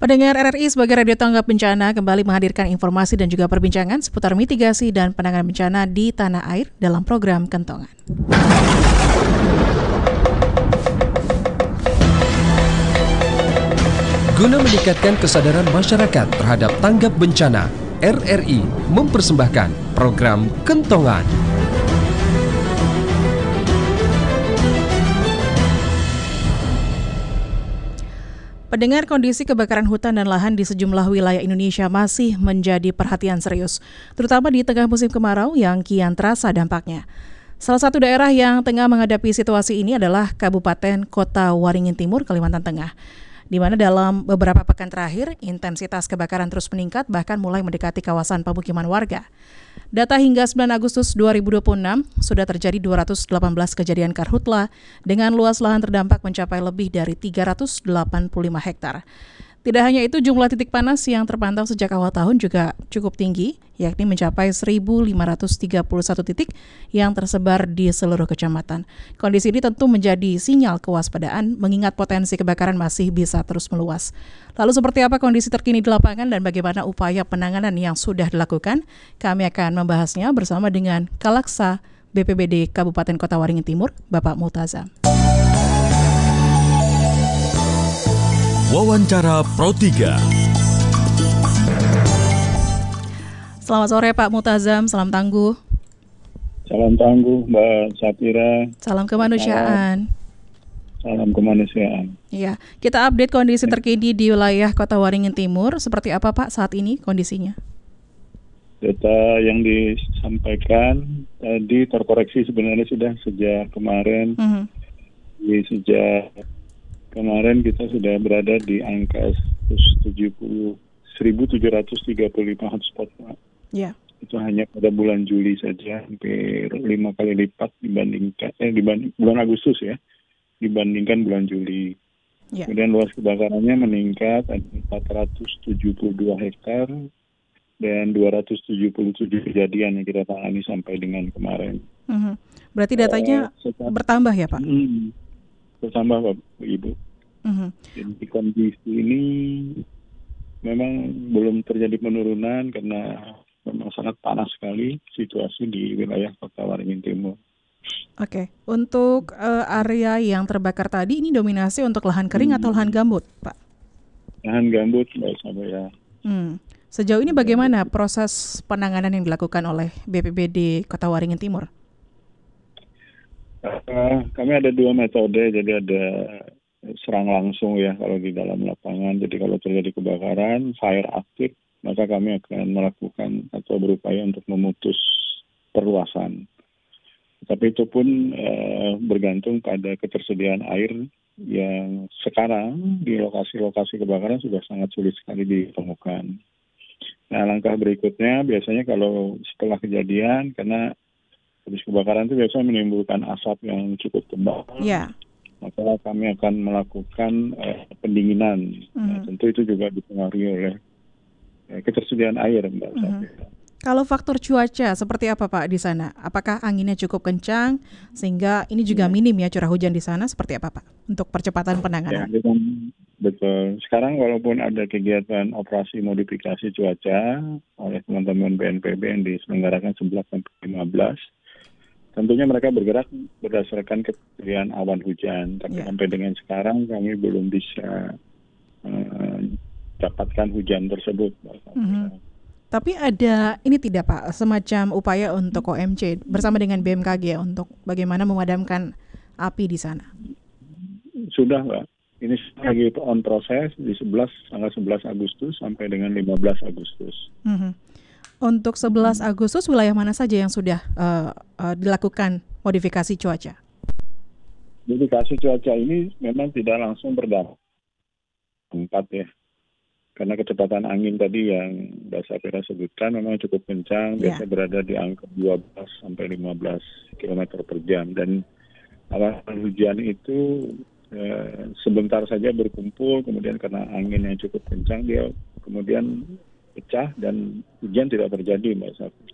Pendengar RRI sebagai radio tanggap bencana kembali menghadirkan informasi dan juga perbincangan seputar mitigasi dan penanganan bencana di tanah air dalam program Kentongan. Guna meningkatkan kesadaran masyarakat terhadap tanggap bencana, RRI mempersembahkan program Kentongan. Pendengar, kondisi kebakaran hutan dan lahan di sejumlah wilayah Indonesia masih menjadi perhatian serius, terutama di tengah musim kemarau yang kian terasa dampaknya. Salah satu daerah yang tengah menghadapi situasi ini adalah Kabupaten Kota Waringin Timur, Kalimantan Tengah, di mana dalam beberapa pekan terakhir intensitas kebakaran terus meningkat bahkan mulai mendekati kawasan pemukiman warga. Data hingga 9 Agustus 2026 sudah terjadi 218 kejadian karhutla dengan luas lahan terdampak mencapai lebih dari 385 hektar. Tidak hanya itu, jumlah titik panas yang terpantau sejak awal tahun juga cukup tinggi, yakni mencapai 1.531 titik yang tersebar di seluruh kecamatan. Kondisi ini tentu menjadi sinyal kewaspadaan mengingat potensi kebakaran masih bisa terus meluas. Lalu seperti apa kondisi terkini di lapangan dan bagaimana upaya penanganan yang sudah dilakukan? Kami akan membahasnya bersama dengan Kalaksa BPBD Kabupaten Kota Waringin Timur, Bapak Multazam. Wawancara Pro 3. Selamat sore Pak Multazam, salam tangguh. Salam tangguh Mbak Sapira. Salam kemanusiaan. Salam kemanusiaan. Iya, kita update kondisi terkini di wilayah Kota Waringin Timur. Seperti apa Pak saat ini kondisinya? Data yang disampaikan tadi terkoreksi sebenarnya sudah sejak kemarin. Sejak kemarin kita sudah berada di angka 1.735 hotspot. Ya. Itu hanya pada bulan Juli saja, hampir 5 kali lipat dibanding bulan Agustus ya, dibandingkan bulan Juli. Ya. Kemudian luas kebakarannya meningkat 472 hektar dan 277 kejadian yang kita tangani sampai dengan kemarin. Berarti datanya bertambah ya Pak? Bertambah Bapak Ibu. Jadi kondisi ini memang belum terjadi penurunan karena memang sangat panas sekali situasi di wilayah Kota Waringin Timur. Oke, untuk area yang terbakar tadi ini dominasi untuk lahan kering atau lahan gambut, Pak? Lahan gambut, Mbak Sabaya. Sejauh ini bagaimana proses penanganan yang dilakukan oleh BPBD Kota Waringin Timur? Kami ada 2 metode, jadi ada serang langsung ya kalau di dalam lapangan. Jadi kalau terjadi kebakaran, fire aktif, maka kami akan melakukan atau berupaya untuk memutus perluasan. Tapi itu pun bergantung pada ketersediaan air yang sekarang di lokasi-lokasi kebakaran sudah sangat sulit sekali ditemukan. Nah, langkah berikutnya biasanya kalau setelah kejadian, karena habis kebakaran itu biasanya menimbulkan asap yang cukup tebal. Ya. Maka kami akan melakukan pendinginan. Nah, tentu itu juga dipengaruhi oleh ketersediaan air, Mbak Sapira. Kalau faktor cuaca seperti apa Pak di sana? Apakah anginnya cukup kencang sehingga ini juga minim ya curah hujan di sana? Seperti apa Pak untuk percepatan penanganan? Ya, betul. Sekarang walaupun ada kegiatan operasi modifikasi cuaca oleh teman-teman BNPB yang diselenggarakan 11 sampai 15, tentunya mereka bergerak berdasarkan ketersediaan awan hujan. Tapi sampai dengan sekarang kami belum bisa dapatkan hujan tersebut. Tapi ada ini tidak Pak, semacam upaya untuk OMC bersama dengan BMKG untuk bagaimana memadamkan api di sana? Sudah Pak. Ini lagi on proses di tanggal 11 Agustus sampai dengan 15 Agustus. Untuk 11 Agustus, wilayah mana saja yang sudah dilakukan modifikasi cuaca? Modifikasi cuaca ini memang tidak langsung berdampak ya. Karena kecepatan angin tadi yang Mbak Sapira sebutkan memang cukup kencang, biasa berada di angka 12 sampai 15 km per jam. Dan awan hujan itu sebentar saja berkumpul, kemudian karena angin yang cukup kencang, dia kemudian pecah dan hujan tidak terjadi, Mbak Sapira.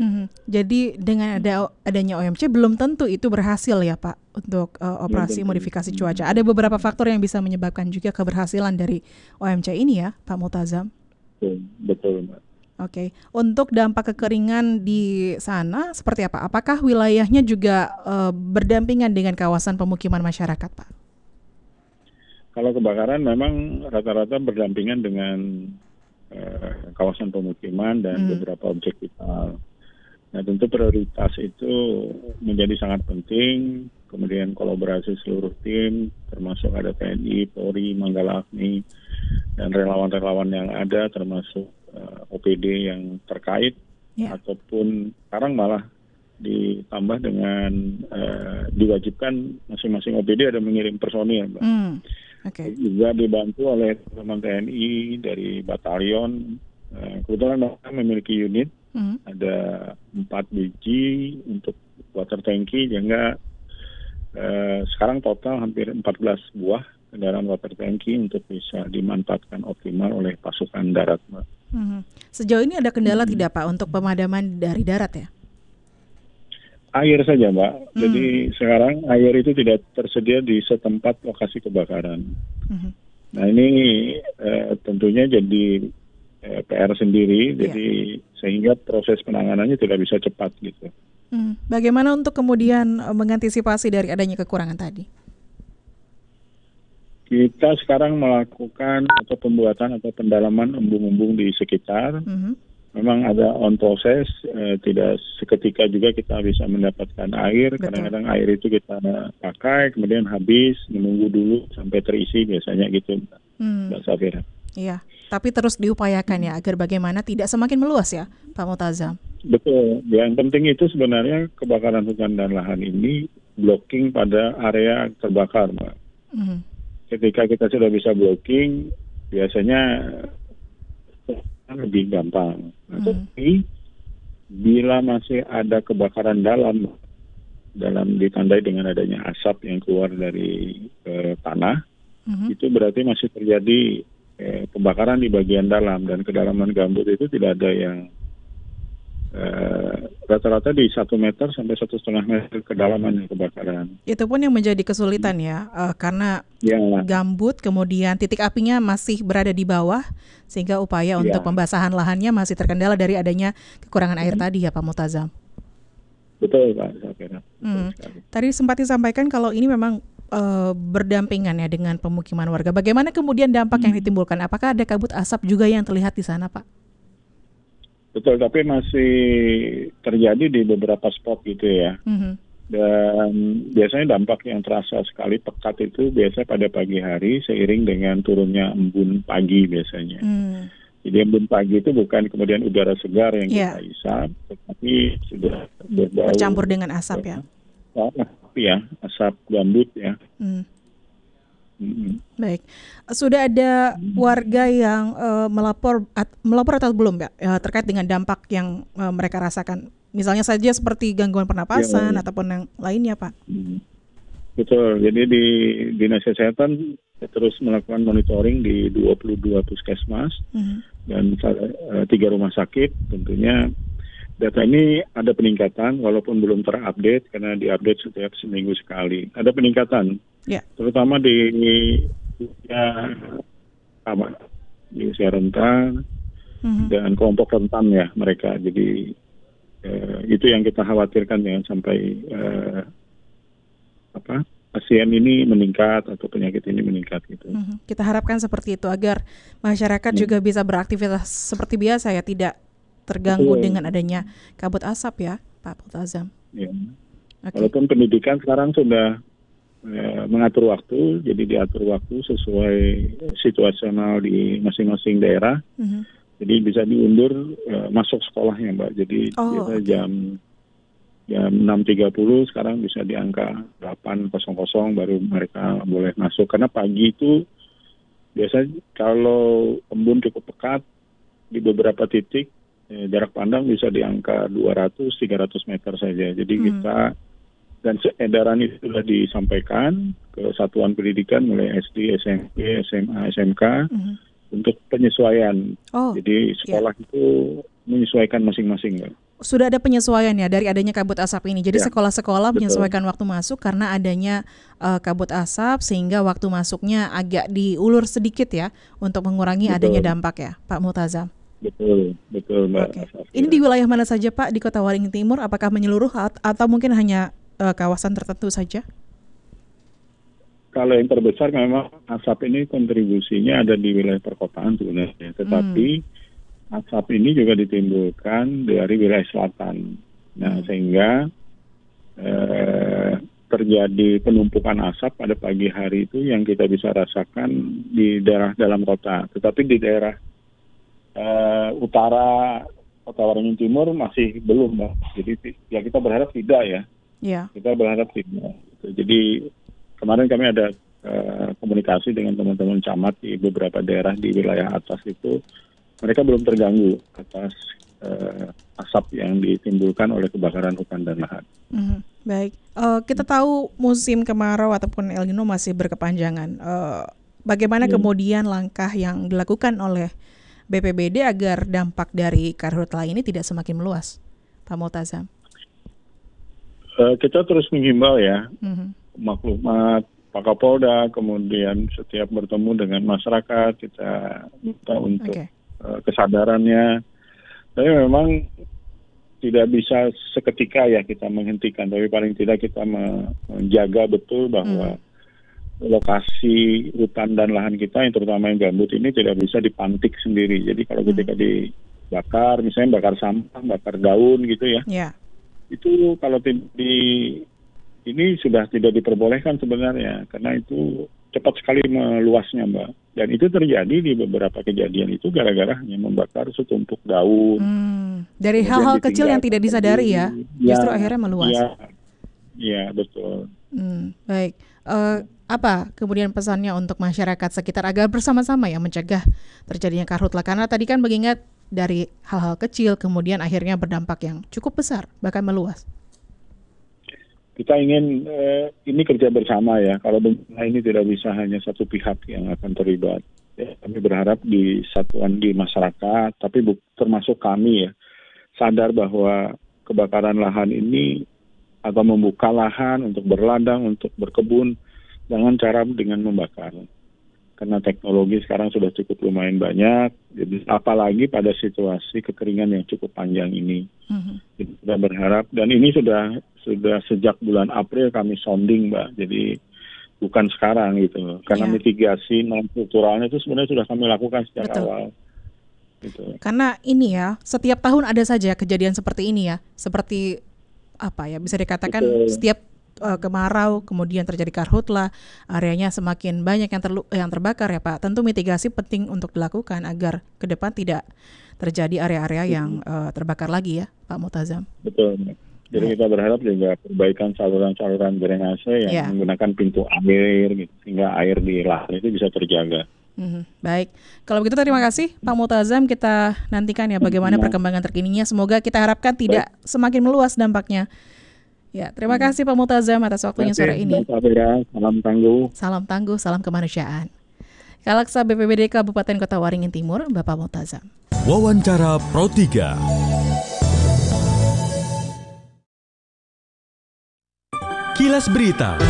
Jadi dengan adanya OMC belum tentu itu berhasil ya Pak untuk operasi modifikasi cuaca. Ada beberapa faktor yang bisa menyebabkan juga keberhasilan dari OMC ini ya Pak Multazam. Betul Mbak. Oke, untuk dampak kekeringan di sana seperti apa? Apakah wilayahnya juga berdampingan dengan kawasan pemukiman masyarakat Pak? Kalau kebakaran memang rata-rata berdampingan dengan kawasan pemukiman dan beberapa objek vital. Nah, tentu prioritas itu menjadi sangat penting, kemudian kolaborasi seluruh tim, termasuk ada TNI, Polri, Manggala Agni, dan relawan-relawan yang ada, termasuk OPD yang terkait, ataupun sekarang malah ditambah dengan diwajibkan masing-masing OPD ada mengirim personil, Mbak. Juga dibantu oleh teman TNI dari batalion, kebetulan mereka memiliki unit, ada 4 biji untuk water tanki, sehingga sekarang total hampir 14 buah kendaraan water tanki untuk bisa dimanfaatkan optimal oleh pasukan darat, Mbak. Sejauh ini ada kendala tidak Pak untuk pemadaman dari darat ya? Air saja Mbak, jadi sekarang air itu tidak tersedia di setempat lokasi kebakaran. Nah ini tentunya jadi PR sendiri, jadi sehingga proses penanganannya tidak bisa cepat gitu. Bagaimana untuk kemudian mengantisipasi dari adanya kekurangan tadi? Kita sekarang melakukan atau pembuatan atau pendalaman embung-embung di sekitar. Memang ada on proses, tidak seketika juga kita bisa mendapatkan air. Kadang-kadang air itu kita pakai, kemudian habis, menunggu dulu sampai terisi biasanya gitu, Mbak Safira. Iya, tapi terus diupayakan ya agar bagaimana tidak semakin meluas ya, Pak Multazam. Betul, yang penting itu sebenarnya kebakaran hutan dan lahan ini blocking pada area terbakar, Mbak. Ketika kita sudah bisa blocking, biasanya lebih gampang. Tapi bila masih ada kebakaran dalam ditandai dengan adanya asap yang keluar dari tanah, itu berarti masih terjadi kebakaran di bagian dalam, dan kedalaman gambut itu tidak ada yang rata-rata di 1 meter sampai 1,5 meter kedalaman kebakaran. Itu pun yang menjadi kesulitan ya, karena gambut, kemudian titik apinya masih berada di bawah, sehingga upaya untuk pembasahan lahannya masih terkendala dari adanya kekurangan air tadi ya Pak Multazam. Betul Pak. Tadi sempat disampaikan kalau ini memang berdampingan ya dengan pemukiman warga. Bagaimana kemudian dampak yang ditimbulkan? Apakah ada kabut asap juga yang terlihat di sana Pak? Betul, tapi masih terjadi di beberapa spot gitu ya. Dan biasanya dampak yang terasa sekali pekat itu biasanya pada pagi hari seiring dengan turunnya embun pagi biasanya. Jadi embun pagi itu bukan kemudian udara segar yang kita isap, tetapi sudah berbau, bercampur dengan asap ya. Asap gambut ya. Baik, sudah ada warga yang melapor atau belum Mbak terkait dengan dampak yang mereka rasakan, misalnya saja seperti gangguan pernapasan ataupun yang lainnya Pak? Betul, jadi di Dinas Kesehatan terus melakukan monitoring di 22 puskesmas dan 3 rumah sakit. Tentunya data ini ada peningkatan walaupun belum terupdate karena diupdate setiap seminggu sekali. Ada peningkatan. Terutama di usia rentan dan kelompok rentan ya mereka. Jadi itu yang kita khawatirkan ya, sampai pasien ini meningkat atau penyakit ini meningkat gitu. Kita harapkan seperti itu agar masyarakat juga bisa beraktivitas seperti biasa ya, tidak terganggu dengan adanya kabut asap ya Pak Multazam. Walaupun pendidikan sekarang sudah mengatur waktu, jadi diatur waktu sesuai situasional di masing-masing daerah. Jadi bisa diundur masuk sekolahnya Mbak. Jadi biasa jam 6.30 sekarang bisa di angka 8.00 baru mereka boleh masuk. Karena pagi itu biasanya kalau embun cukup pekat di beberapa titik, jarak pandang bisa di angka 200-300 meter saja. Jadi kita dan edaran itu sudah disampaikan ke satuan pendidikan mulai SD, SMP, SMA, SMK untuk penyesuaian. Jadi sekolah itu menyesuaikan masing-masing. sudah ada penyesuaian ya dari adanya kabut asap ini. Jadi Ya, sekolah-sekolah betul. menyesuaikan waktu masuk karena adanya kabut asap sehingga waktu masuknya agak diulur sedikit ya untuk mengurangi adanya Betul. dampak ya, Pak Multazam. Betul, betul Mbak Oke. Safira. Ini di wilayah mana saja Pak di Kota Waringin Timur? Apakah menyeluruh atau mungkin hanya kawasan tertentu saja? Kalau yang terbesar memang asap ini kontribusinya ada di wilayah perkotaan sebenarnya, tetapi asap ini juga ditimbulkan dari wilayah selatan. Nah, sehingga terjadi penumpukan asap pada pagi hari itu yang kita bisa rasakan di daerah dalam kota. Tetapi di daerah utara Kota Waringin Timur masih belum, Mbak. Jadi ya kita berharap tidak ya. Ya. Kita berharap tidak. Jadi kemarin kami ada komunikasi dengan teman-teman camat di beberapa daerah di wilayah atas itu. Mereka belum terganggu atas asap yang ditimbulkan oleh kebakaran hutan dan lahan. Baik, kita tahu musim kemarau ataupun El Nino masih berkepanjangan. Bagaimana kemudian langkah yang dilakukan oleh BPBD agar dampak dari karhutla ini tidak semakin meluas, Pak Multazam? Kita terus menghimbau ya, maklumat Pak Kapolda, kemudian setiap bertemu dengan masyarakat kita minta untuk kesadarannya. Tapi memang tidak bisa seketika ya kita menghentikan, tapi paling tidak kita menjaga betul bahwa lokasi hutan dan lahan kita yang terutama yang gambut ini tidak bisa dipantik sendiri. Jadi kalau ketika dibakar, misalnya bakar sampah, bakar daun gitu ya, itu kalau ini sudah tidak diperbolehkan sebenarnya karena itu cepat sekali meluasnya, Mbak. Dan itu terjadi di beberapa kejadian itu gara-gara hanya membakar setumpuk daun. Dari hal-hal kecil yang tidak disadari ya, justru akhirnya meluas. Iya, betul. Baik. Apa kemudian pesannya untuk masyarakat sekitar agar bersama-sama ya mencegah terjadinya karhutla? Karena tadi kan mengingat dari hal-hal kecil kemudian akhirnya berdampak yang cukup besar, bahkan meluas. Kita ingin ini kerja bersama ya. Kalau bencana ini tidak bisa hanya satu pihak yang akan terlibat. Ya, kami berharap di satuan di masyarakat, tapi termasuk kami ya, sadar bahwa kebakaran lahan ini atau membuka lahan untuk berladang, untuk berkebun, jangan cara dengan membakar. Karena teknologi sekarang sudah cukup lumayan banyak, jadi apalagi pada situasi kekeringan yang cukup panjang ini. Kita berharap, dan ini sudah sejak bulan April kami sounding, Mbak. Jadi bukan sekarang gitu. Karena mitigasi non strukturalnya itu sebenarnya sudah kami lakukan sejak awal. Gitu. Karena ini ya, setiap tahun ada saja kejadian seperti ini ya. Seperti apa ya, bisa dikatakan setiap kemarau kemudian terjadi karhutla, areanya semakin banyak yang terbakar ya Pak. Tentu mitigasi penting untuk dilakukan agar ke depan tidak terjadi area-area yang terbakar lagi ya Pak Multazam. Betul. Jadi kita berharap juga perbaikan saluran-saluran drainase yang menggunakan pintu air gitu, sehingga air di lahan itu bisa terjaga. Baik, kalau begitu terima kasih Pak Multazam. Kita nantikan ya bagaimana perkembangan terkininya. Semoga kita harapkan tidak semakin meluas dampaknya. Ya, terima kasih Pak Multazam atas waktunya sore ini. Salam tangguh. Salam tangguh, salam kemanusiaan. Kalaksa BPBD Kabupaten Kota Waringin Timur, Bapak Multazam. Wawancara Pro 3. Kilas Berita.